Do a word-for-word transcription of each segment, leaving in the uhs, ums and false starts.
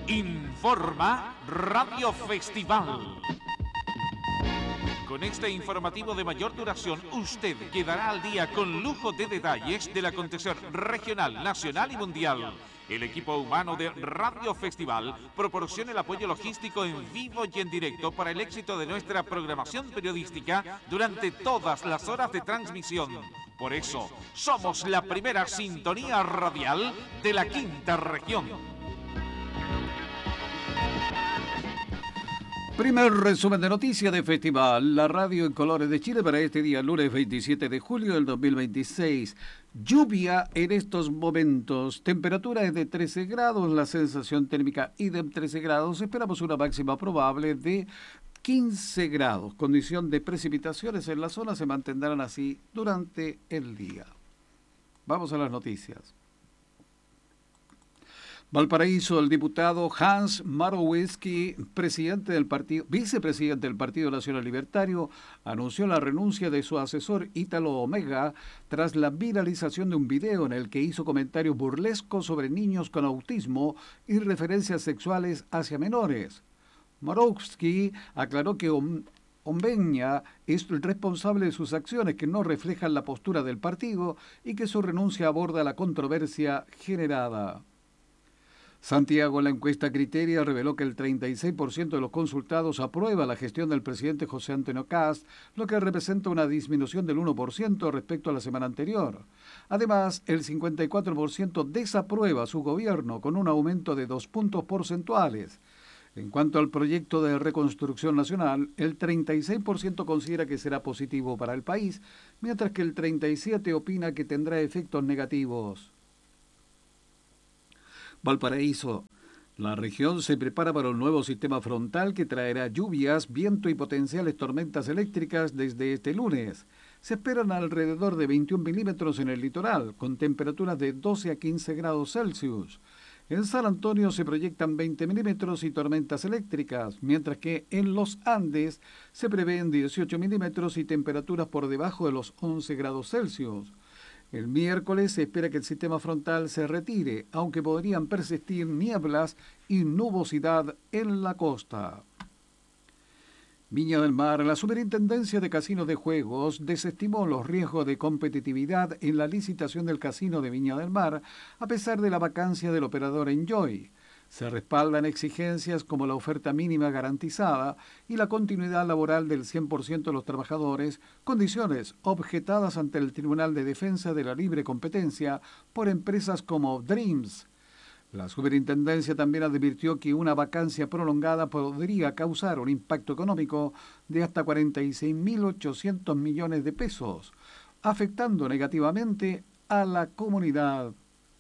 Informa Radio Festival. Con este informativo de mayor duración, usted quedará al día con lujo de detalles del acontecer regional, nacional y mundial. El equipo humano de Radio Festival proporciona el apoyo logístico en vivo y en directo para el éxito de nuestra programación periodística durante todas las horas de transmisión. Por eso, somos la primera sintonía radial de la quinta región. Primer resumen de noticias de Festival, la radio en colores de Chile para este día, lunes veintisiete de julio del dos mil veintiséis. Lluvia en estos momentos, temperatura es de trece grados, la sensación térmica idem trece grados, esperamos una máxima probable de quince grados. Condición de precipitaciones en la zona se mantendrán así durante el día. Vamos a las noticias. Valparaíso, el diputado Hans Marowiecki, presidente del partido, vicepresidente del Partido Nacional Libertario, anunció la renuncia de su asesor Ítalo Omega tras la viralización de un video en el que hizo comentarios burlescos sobre niños con autismo y referencias sexuales hacia menores. Marowiecki aclaró que Ombeña es el responsable de sus acciones que no reflejan la postura del partido y que su renuncia aborda la controversia generada. Santiago, en la encuesta Criteria, reveló que el treinta y seis por ciento de los consultados aprueba la gestión del presidente José Antonio Kast, lo que representa una disminución del uno por ciento respecto a la semana anterior. Además, el cincuenta y cuatro por ciento desaprueba su gobierno, con un aumento de dos puntos porcentuales. En cuanto al proyecto de reconstrucción nacional, el treinta y seis por ciento considera que será positivo para el país, mientras que el treinta y siete por ciento opina que tendrá efectos negativos. Valparaíso. La región se prepara para un nuevo sistema frontal que traerá lluvias, viento y potenciales tormentas eléctricas desde este lunes. Se esperan alrededor de veintiún milímetros en el litoral, con temperaturas de doce a quince grados Celsius. En San Antonio se proyectan veinte milímetros y tormentas eléctricas, mientras que en los Andes se prevén dieciocho milímetros y temperaturas por debajo de los once grados Celsius. El miércoles se espera que el sistema frontal se retire, aunque podrían persistir nieblas y nubosidad en la costa. Viña del Mar. La Superintendencia de Casinos de Juegos desestimó los riesgos de competitividad en la licitación del casino de Viña del Mar, a pesar de la vacancia del operador Enjoy. Se respaldan exigencias como la oferta mínima garantizada y la continuidad laboral del cien por ciento de los trabajadores, condiciones objetadas ante el Tribunal de Defensa de la Libre Competencia por empresas como Dreams. La superintendencia también advirtió que una vacancia prolongada podría causar un impacto económico de hasta cuarenta y seis mil ochocientos millones de pesos, afectando negativamente a la comunidad.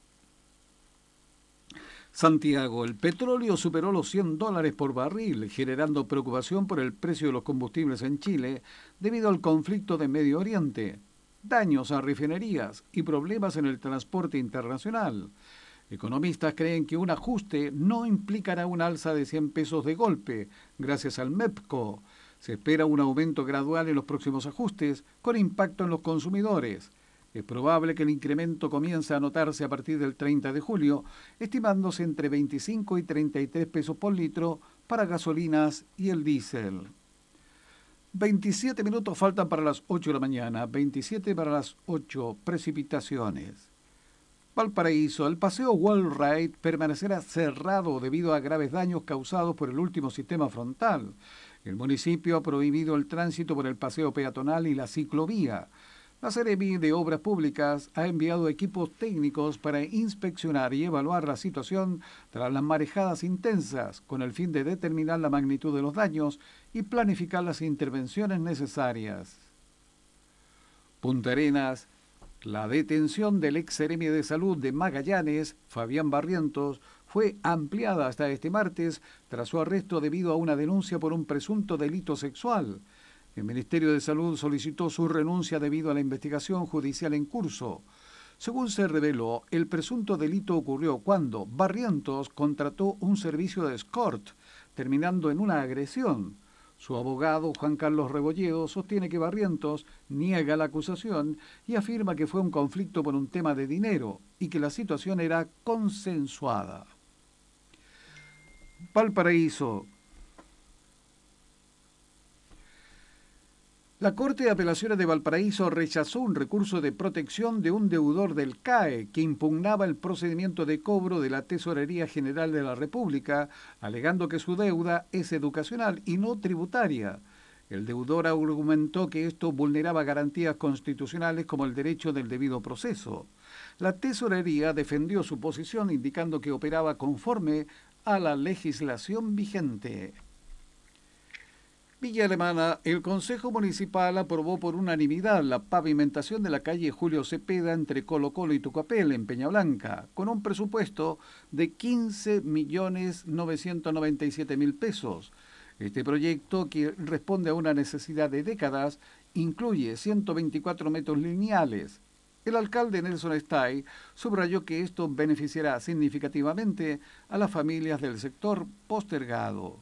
Santiago, el petróleo superó los cien dólares por barril, generando preocupación por el precio de los combustibles en Chile debido al conflicto de Medio Oriente, daños a refinerías y problemas en el transporte internacional. Economistas creen que un ajuste no implicará un alza de cien pesos de golpe, gracias al MEPCO. Se espera un aumento gradual en los próximos ajustes, con impacto en los consumidores. Es probable que el incremento comience a notarse a partir del treinta de julio, estimándose entre veinticinco y treinta y tres pesos por litro para gasolinas y el diésel. veintisiete minutos faltan para las ocho de la mañana, veintisiete para las ocho, precipitaciones. Valparaíso, el paseo Wall Ride permanecerá cerrado debido a graves daños causados por el último sistema frontal. El municipio ha prohibido el tránsito por el paseo peatonal y la ciclovía. La Seremi de Obras Públicas ha enviado equipos técnicos para inspeccionar y evaluar la situación tras las marejadas intensas, con el fin de determinar la magnitud de los daños y planificar las intervenciones necesarias. Punta Arenas. La detención del ex Seremi de Salud de Magallanes, Fabián Barrientos, fue ampliada hasta este martes tras su arresto debido a una denuncia por un presunto delito sexual. El Ministerio de Salud solicitó su renuncia debido a la investigación judicial en curso. Según se reveló, el presunto delito ocurrió cuando Barrientos contrató un servicio de escort, terminando en una agresión. Su abogado, Juan Carlos Rebolledo, sostiene que Barrientos niega la acusación y afirma que fue un conflicto por un tema de dinero y que la situación era consensuada. Valparaíso. La Corte de Apelaciones de Valparaíso rechazó un recurso de protección de un deudor del C A E que impugnaba el procedimiento de cobro de la Tesorería General de la República, alegando que su deuda es educacional y no tributaria. El deudor argumentó que esto vulneraba garantías constitucionales como el derecho del debido proceso. La Tesorería defendió su posición indicando que operaba conforme a la legislación vigente. Villa Alemana, el Consejo Municipal aprobó por unanimidad la pavimentación de la calle Julio Cepeda entre Colo Colo y Tucapel, en Peña Blanca, con un presupuesto de quince millones novecientos noventa y siete mil pesos. Este proyecto, que responde a una necesidad de décadas, incluye ciento veinticuatro metros lineales. El alcalde Nelson Stay subrayó que esto beneficiará significativamente a las familias del sector postergado.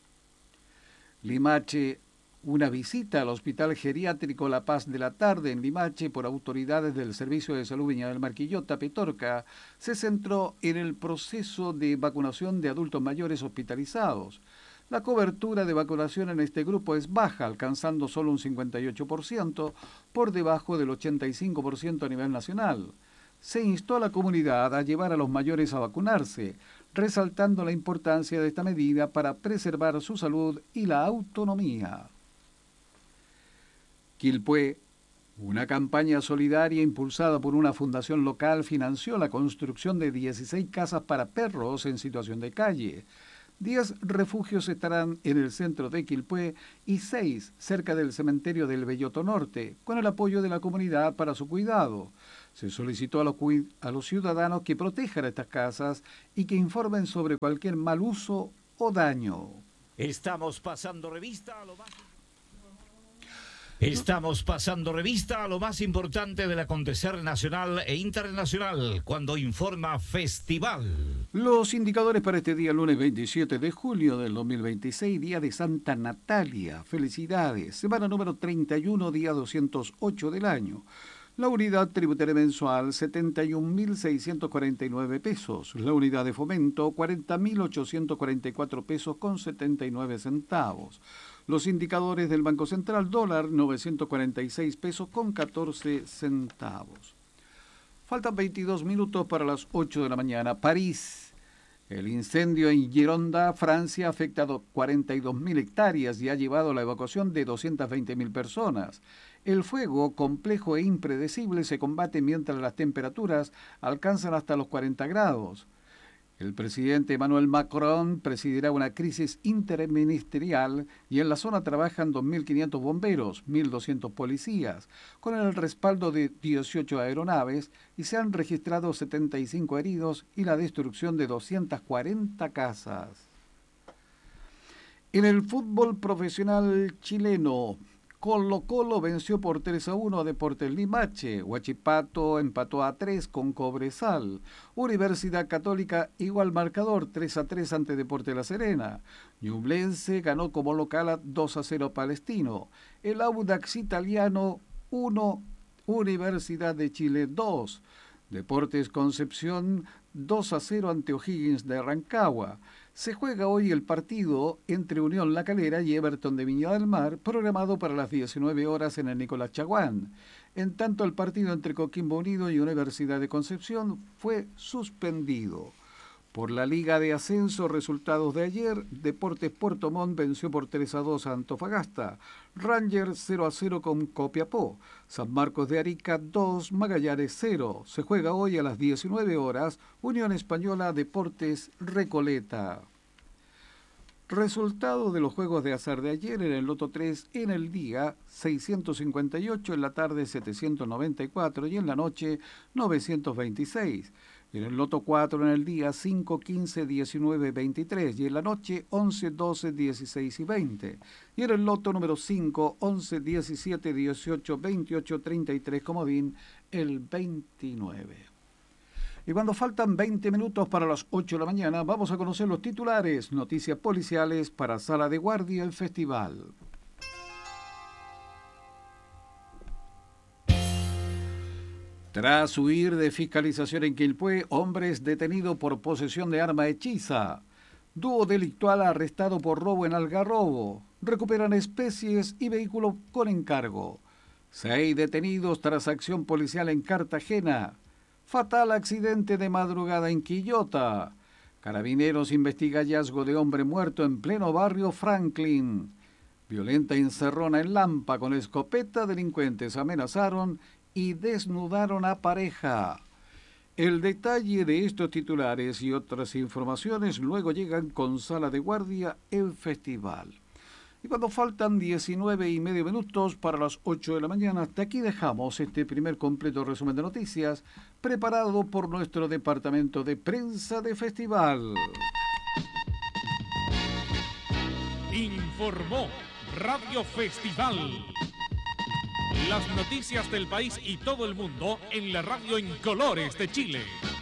Limache, una visita al Hospital Geriátrico La Paz de la Tarde en Limache por autoridades del Servicio de Salud Viña del Mar Quillota, Petorca, se centró en el proceso de vacunación de adultos mayores hospitalizados. La cobertura de vacunación en este grupo es baja, alcanzando solo un cincuenta y ocho por ciento, por debajo del ochenta y cinco por ciento a nivel nacional. Se instó a la comunidad a llevar a los mayores a vacunarse, resaltando la importancia de esta medida para preservar su salud y la autonomía. Quilpué, una campaña solidaria impulsada por una fundación local, financió la construcción de dieciséis casas para perros en situación de calle. Diez refugios estarán en el centro de Quilpué y seis cerca del cementerio del Belloto Norte, con el apoyo de la comunidad para su cuidado. Se solicitó a los, a los ciudadanos que protejan estas casas y que informen sobre cualquier mal uso o daño. Estamos pasando revista a lo más... Estamos pasando revista a lo más importante del acontecer nacional e internacional cuando informa Festival. Los indicadores para este día, lunes veintisiete de julio del dos mil veintiséis, día de Santa Natalia. Felicidades. Semana número treinta y uno, día doscientos ocho del año. La unidad tributaria mensual, setenta y un mil seiscientos cuarenta y nueve pesos. La unidad de fomento, cuarenta mil ochocientos cuarenta y cuatro pesos con setenta y nueve centavos. Los indicadores del Banco Central, dólar, novecientos cuarenta y seis pesos con catorce centavos. Faltan veintidós minutos para las ocho de la mañana. París. El incendio en Gironda, Francia, ha afectado cuarenta y dos mil hectáreas y ha llevado a la evacuación de doscientas veinte mil personas. El fuego, complejo e impredecible, se combate mientras las temperaturas alcanzan hasta los cuarenta grados. El presidente Emmanuel Macron presidirá una crisis interministerial y en la zona trabajan dos mil quinientos bomberos, mil doscientos policías, con el respaldo de dieciocho aeronaves, y se han registrado setenta y cinco heridos y la destrucción de doscientas cuarenta casas. En el fútbol profesional chileno, Colo Colo venció por tres a uno a Deportes Limache. Huachipato empató a tres con Cobresal. Universidad Católica igual marcador, tres a tres ante Deportes La Serena. Ñublense ganó como local a dos a cero a Palestino. El Audax Italiano uno, Universidad de Chile dos. Deportes Concepción dos a cero ante O'Higgins de Rancagua. Se juega hoy el partido entre Unión La Calera y Everton de Viña del Mar, programado para las diecinueve horas en el Nicolás Chaguán. En tanto, el partido entre Coquimbo Unido y Universidad de Concepción fue suspendido. Por la Liga de Ascenso, resultados de ayer: Deportes Puerto Montt venció por tres a dos a Antofagasta, Rangers cero a cero con Copiapó, San Marcos de Arica dos, Magallanes cero. Se juega hoy a las diecinueve horas, Unión Española Deportes Recoleta. Resultado de los juegos de azar de ayer: en el Loto tres, en el día seiscientos cincuenta y ocho, en la tarde setecientos noventa y cuatro y en la noche novecientos veintiséis. En el Loto cuatro, en el día cinco, quince, diecinueve, veintitrés y en la noche once, doce, dieciséis y veinte. Y en el Loto número cinco, once, diecisiete, dieciocho, veintiocho, treinta y tres, comodín el veintinueve. Y cuando faltan veinte minutos para las ocho de la mañana, vamos a conocer los titulares, noticias policiales para Sala de Guardia el Festival. Tras huir de fiscalización en Quilpué, hombre es detenido por posesión de arma hechiza. Dúo delictual arrestado por robo en Algarrobo. Recuperan especies y vehículo con encargo. Seis detenidos tras acción policial en Cartagena. Fatal accidente de madrugada en Quillota. Carabineros investiga hallazgo de hombre muerto en pleno barrio Franklin. Violenta encerrona en Lampa con escopeta. Delincuentes amenazaron y desnudaron a pareja. El detalle de estos titulares y otras informaciones luego llegan con Sala de Guardia en Festival. Y cuando faltan diecinueve y medio minutos para las ocho de la mañana, hasta aquí dejamos este primer completo resumen de noticias preparado por nuestro departamento de prensa de Festival. Informó Radio Festival. Las noticias del país y todo el mundo en la radio en colores de Chile.